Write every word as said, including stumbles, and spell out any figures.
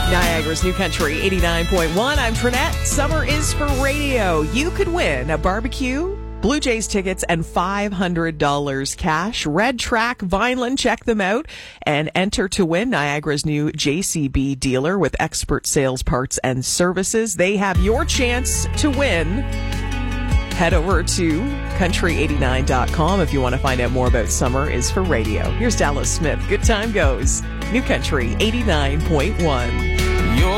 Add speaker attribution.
Speaker 1: Niagara's New Country eighty-nine point one. I'm Trinette. Summer is for radio. You could win a barbecue, Blue Jays tickets, and five hundred dollars cash. Red Track Vineland. Check them out and enter to win Niagara's new J C B dealer with expert sales, parts, and services. They have your chance to win. Head over to country eighty-nine dot com if you want to find out more about Summer is for Radio. Here's Dallas Smith. Good time goes. New Country eighty-nine point one.